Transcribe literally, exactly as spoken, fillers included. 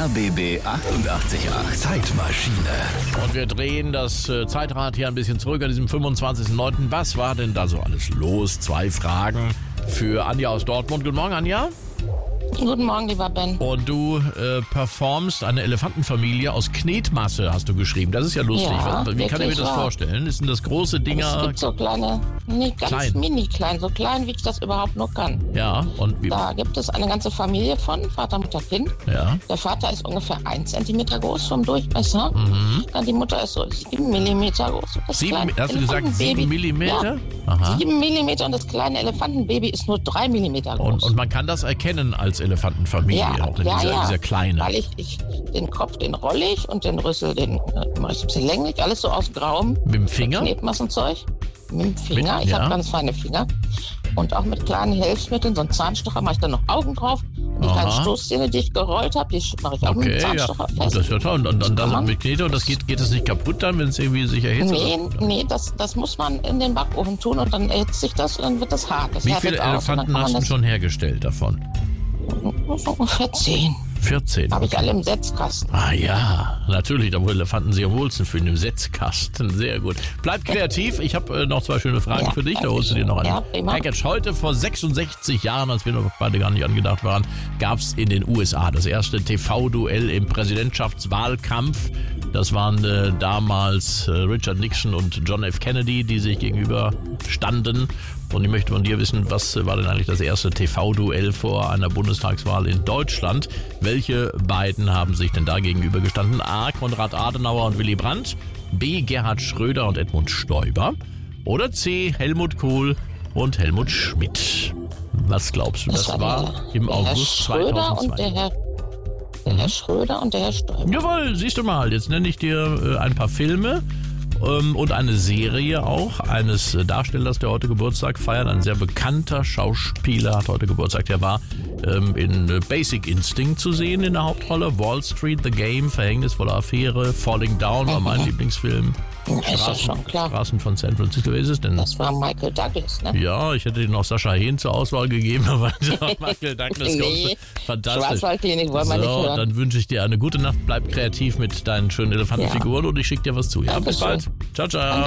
B B achtundachtzig Komma acht. Zeitmaschine. Und wir drehen das äh, Zeitrad hier ein bisschen zurück an diesem fünfundzwanzigsten neunten Was war denn da so alles los? Zwei Fragen für Anja aus Dortmund. Guten Morgen, Anja. Guten Morgen, lieber Ben. Und du äh, performst eine Elefantenfamilie aus Knetmasse, hast du geschrieben. Das ist ja lustig. Ja, Wie kann ich mir das wahr. vorstellen? Ist denn das große Dinger? Es gibt so kleine, nee, ganz Klein. mini klein, so klein, wie ich das überhaupt nur kann. Ja, und wie? Da gibt es eine ganze Familie von, Vater, Mutter, Kind. Ja. Der Vater ist ungefähr ein Zentimeter groß vom Durchmesser. Mhm. Dann die Mutter ist so sieben Millimeter groß. Das Sieben, kleine hast du gesagt Elefantenbaby- sieben Millimeter? Ja, Aha. sieben Millimeter und das kleine Elefantenbaby ist nur drei Millimeter groß. Und, und man kann das erkennen als Elefantenfamilie, ja, auch in ja, dieser, ja. dieser kleine. Weil ich, ich den Kopf, den rolle ich und den Rüssel, den äh, mache ich ein bisschen länglich, alles so aus Grauem. Mit dem Finger? Knetmassenzeug. Mit dem Finger. Mit- ich ja. habe ganz feine Finger. Und auch mit kleinen Hilfsmitteln, so einen Zahnstocher, mache ich dann noch Augen drauf. Und die Aha. kleinen Stoßzähne, die ich gerollt habe, die mache ich auch mit dem Okay, ja. Zahnstocher Und fest. das ist ja toll. Und, und, und Kann das man? mit Knete, und das geht, geht es nicht kaputt dann, wenn es irgendwie sich erhitzt? Nee, oder? nee, das, das muss man in den Backofen tun und dann erhitzt sich das und dann wird das hart. Das Wie härtet viele aus und dann Elefanten kann hast man du schon hergestellt davon? das so ungefähr zehn. vierzehn. Habe ich alle im Setzkasten. Ah ja, natürlich, da wo Elefanten sich am wohlsten fühlen, im Setzkasten. Sehr gut. Bleib kreativ, ich habe äh, noch zwei schöne Fragen Ja, für dich. Da danke holst du dir noch ein schön. Ja, prima. Package. Heute vor sechsundsechzig Jahren, als wir noch beide gar nicht angedacht waren, gab es in den U S A das erste T V-Duell im Präsidentschaftswahlkampf. Das waren äh, damals äh, Richard Nixon und John F. Kennedy, die sich gegenüber standen. Und ich möchte von dir wissen, was war denn eigentlich das erste T V-Duell vor einer Bundestagswahl in Deutschland? Welche beiden haben sich denn da gegenüber gestanden? A. Konrad Adenauer und Willy Brandt, B. Gerhard Schröder und Edmund Stoiber oder C. Helmut Kohl und Helmut Schmidt? Was glaubst du? Das, Das war der, im der August Herr Schröder zweitausendzwei. und der Herr, der Herr Schröder und der Herr Stoiber. Jawohl, siehst du mal, jetzt nenne ich dir äh, ein paar Filme ähm, und eine Serie auch eines äh, Darstellers, der heute Geburtstag feiert. Ein sehr bekannter Schauspieler hat heute Geburtstag. Der war ähm, in äh, Basic Instinct zu sehen in der Hauptrolle. Wall Street, The Game, Verhängnisvolle Affäre, Falling Down war mein Lieblingsfilm. Ist ja schon klar. Straßen von San Francisco. Wer ist es denn? Das war Michael Douglas, ne? Ja, ich hätte dir noch Sascha Hehn zur Auswahl gegeben, aber Michael Douglas Nee, fantastisch. Schwarzwaldklinik wollen wir nicht So, hören. dann wünsche ich dir eine gute Nacht. Bleib kreativ mit deinen schönen Elefantenfiguren und ich schicke dir was zu. Ja, bis Dankeschön. bald. Ciao, ciao. Danke.